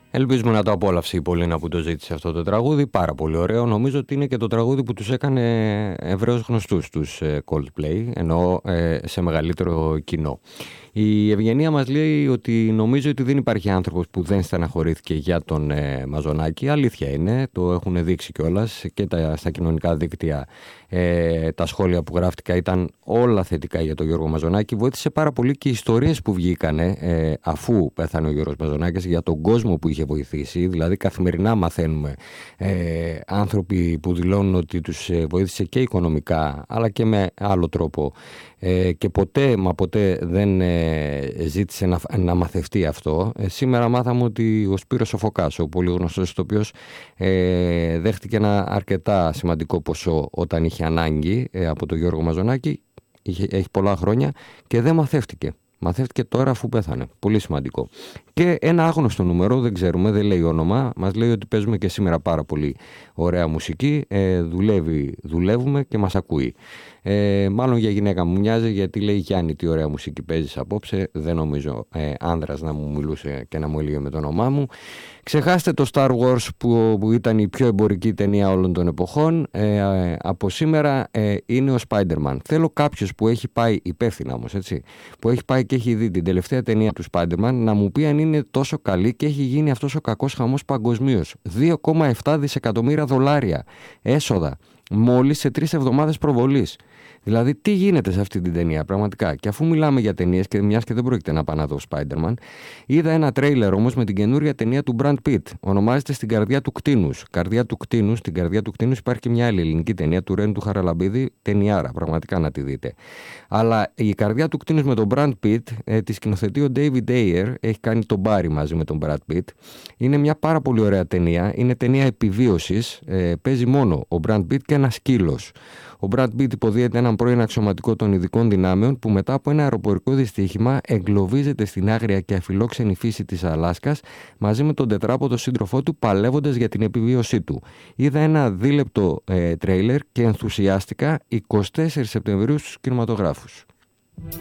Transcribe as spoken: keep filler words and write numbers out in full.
Ελπίζουμε να το απόλαυσε η Πολίνα που το ζήτησε αυτό το τραγούδι. Πάρα πολύ ωραίο. Νομίζω ότι είναι και το τραγούδι που τους έκανε ευρέως γνωστούς τους Coldplay, ενώ σε μεγαλύτερο κοινό. Η Ευγενία μας λέει ότι νομίζω ότι δεν υπάρχει άνθρωπος που δεν στεναχωρήθηκε για τον ε, Μαζονάκη. Αλήθεια είναι, το έχουν δείξει κιόλας και τα, στα κοινωνικά δίκτυα ε, τα σχόλια που γράφτηκα ήταν όλα θετικά για τον Γιώργο Μαζονάκη. Βοήθησε πάρα πολύ και οι ιστορίες που βγήκανε ε, αφού πέθανε ο Γιώργος Μαζονάκης για τον κόσμο που είχε βοηθήσει. Δηλαδή καθημερινά μαθαίνουμε ε, άνθρωποι που δηλώνουν ότι τους βοήθησε και οικονομικά αλλά και με άλλο τρόπο ε, και ποτέ μα ποτέ δεν ε, ζήτησε να, να μαθευτεί αυτό. Ε, σήμερα μάθαμε ότι ο Σπύρος Σοφοκάς, ο πολύ γνωστός ηθοποιός, ε, δέχτηκε ένα αρκετά σημαντικό ποσό όταν είχε ανάγκη ε, από τον Γιώργο Μαζονάκη. Είχε, έχει πολλά χρόνια και δεν μαθεύτηκε. Μαθεύτηκε τώρα αφού πέθανε. Πολύ σημαντικό. Και ένα άγνωστο νούμερο, δεν ξέρουμε, δεν λέει όνομα. Μας λέει ότι παίζουμε και σήμερα πάρα πολύ ωραία μουσική. Ε, δουλεύει, δουλεύουμε και μας ακούει. Ε, μάλλον για γυναίκα μου μοιάζει, γιατί λέει Γιάννη τι ωραία μουσική παίζεις απόψε. Δεν νομίζω ε, άνδρας να μου μιλούσε και να μου έλεγε με το όνομά μου. Ξεχάστε το Star Wars που, που ήταν η πιο εμπορική ταινία όλων των εποχών. Ε, ε, από σήμερα ε, είναι ο Spider-Man. Θέλω κάποιος που έχει πάει, υπεύθυνα όμως, έτσι, που έχει πάει και έχει δει την τελευταία ταινία του Spider-Man να μου πει αν είναι τόσο καλή και έχει γίνει αυτός ο κακός χαμός παγκοσμίως. δύο κόμμα επτά δισεκατομμύρια δολάρια έσοδα μόλις σε τρεις εβδομάδες προβολής. Δηλαδή, τι γίνεται σε αυτή την ταινία, πραγματικά. Και αφού μιλάμε για ταινίες, και μιας και δεν πρόκειται να πάω να δω Spider-Man, είδα ένα τρέιλερ όμως με την καινούρια ταινία του Brad Pitt. Ονομάζεται Στην καρδιά του κτήνους. Καρδιά του κτήνους, στην καρδιά του κτήνους υπάρχει και μια άλλη ελληνική ταινία του Ρένου του Χαραλαμπίδη, ταινιάρα, πραγματικά να τη δείτε. Αλλά η καρδιά του κτήνους με τον Brad Pitt, ε, τη σκηνοθετεί ο David Ayer, έχει κάνει τον Barry μαζί με τον Brad Pitt. Είναι μια πάρα πολύ ωραία ταινία. Είναι ταινία επιβίωσης. Ε, παίζει μόνο ο Brad Pitt και ένα σκύλος. Ο Brad Pitt υποδίεται έναν πρώην αξιωματικό των ειδικών δυνάμεων που μετά από ένα αεροπορικό δυστύχημα εγκλωβίζεται στην άγρια και αφιλόξενη φύση της Αλάσκας μαζί με τον τετράποδο σύντροφό του, παλεύοντας για την επιβίωσή του. Είδα ένα δίλεπτο ε, τρέιλερ και ενθουσιάστηκα. εικοστή τρίτη Σεπτεμβρίου στους κινηματογράφους.